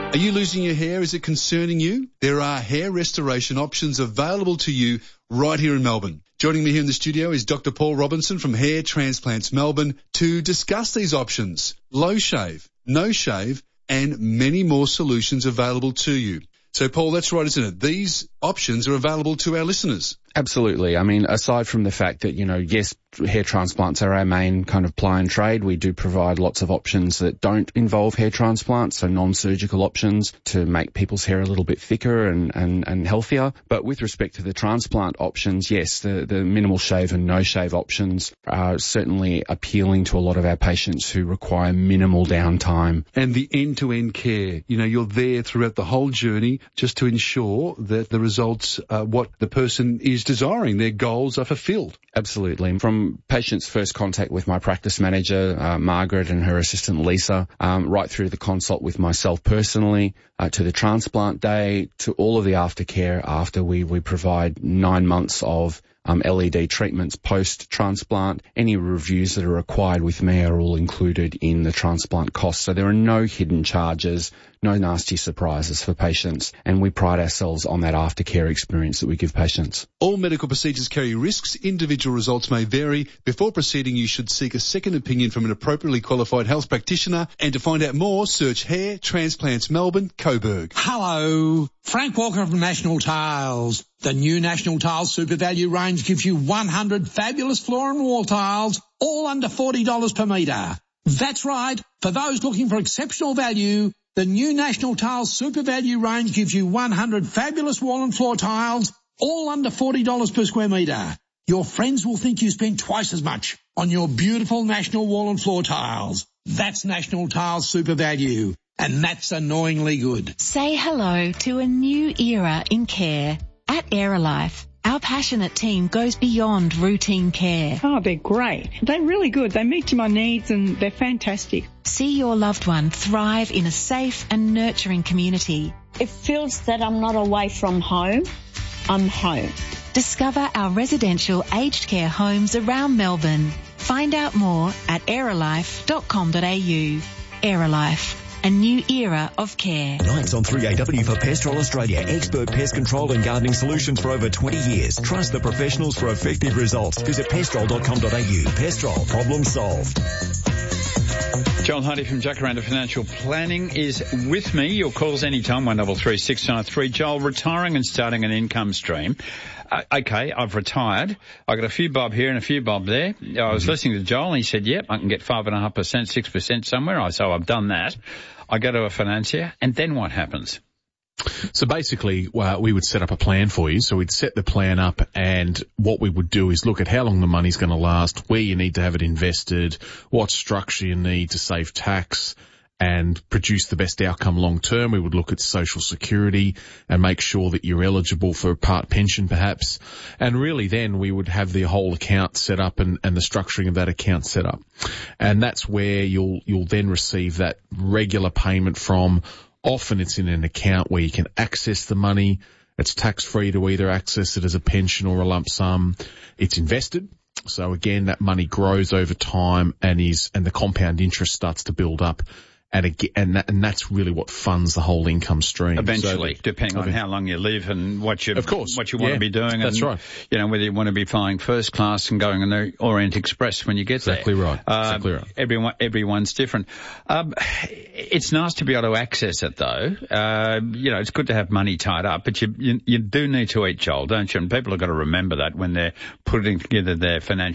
Are you losing your hair? Is it concerning you? There are hair restoration options available to you right here in Melbourne. Joining me here in the studio is Dr. Paul Robinson from Hair Transplants Melbourne to discuss these options. Low shave, no shave, and many more solutions available to you. So, Paul, that's right, isn't it? These options are available to our listeners. Absolutely. I mean, aside from the fact that, yes, hair transplants are our main kind of ply and trade, we do provide lots of options that don't involve hair transplants, so non-surgical options to make people's hair a little bit thicker and healthier. But with respect to the transplant options, yes, the minimal shave and no shave options are certainly appealing to a lot of our patients who require minimal downtime. And the end-to-end care, you're there throughout the whole journey just to ensure that the results are what the person is desiring, their goals are fulfilled. Absolutely. From patients' first contact with my practice manager, Margaret, and her assistant Lisa, right through the consult with myself personally, to the transplant day, to all of the aftercare after we provide 9 months of LED treatments post-transplant. Any reviews that are required with me are all included in the transplant cost. So there are no hidden charges, no nasty surprises for patients, and we pride ourselves on that aftercare experience that we give patients. All medical procedures carry risks. Individual results may vary. Before proceeding, you should seek a second opinion from an appropriately qualified health practitioner. And to find out more, search Hair Transplants Melbourne, Coburg. Hello, Frank Walker from National Tiles. The new National Tiles Super Value range gives you 100 fabulous floor and wall tiles, all under $40 per metre. That's right. For those looking for exceptional value, the new National Tiles Super Value range gives you 100 fabulous wall and floor tiles, all under $40 per square metre. Your friends will think you spent twice as much on your beautiful National wall and floor tiles. That's National Tiles Super Value, and that's annoyingly good. Say hello to a new era in care. At Aerolife, our passionate team goes beyond routine care. Oh, they're great. They're really good. They meet my needs and they're fantastic. See your loved one thrive in a safe and nurturing community. It feels that I'm not away from home. I'm home. Discover our residential aged care homes around Melbourne. Find out more at aerolife.com.au. Aerolife. A new era of care. Nights on 3AW for Pestrol Australia. Expert pest control and gardening solutions for over 20 years. Trust the professionals for effective results. Visit pestrol.com.au. Pestrol. Problem solved. Joel Hardy from Jacaranda Financial Planning is with me. Your calls anytime, 133 693. Joel, retiring and starting an income stream. Okay, I've retired. I got a few bob here and a few bob there. I was listening to Joel and he said, yep, I can get 5.5%, 6% somewhere. So I've done that. I go to a financier, and then what happens? So basically, we would set up a plan for you. So we'd set the plan up, and what we would do is look at how long the money's going to last, where you need to have it invested, what structure you need to save tax and produce the best outcome long term. We would look at social security and make sure that you're eligible for a part pension perhaps. And really then we would have the whole account set up and the structuring of that account set up. And that's where you'll then receive that regular payment from. Often it's in an account where you can access the money. It's tax free to either access it as a pension or a lump sum. It's invested. So again, that money grows over time and the compound interest starts to build up. And that's really what funds the whole income stream. Eventually, depending on how long you live and what you want to be doing. That's right. Whether you want to be flying first class and going on the Orient Express when you get there. Exactly right. Everyone's different. It's nice to be able to access it though. It's good to have money tied up, but you do need to eat, Joel, don't you? And people have got to remember that when they're putting together their financial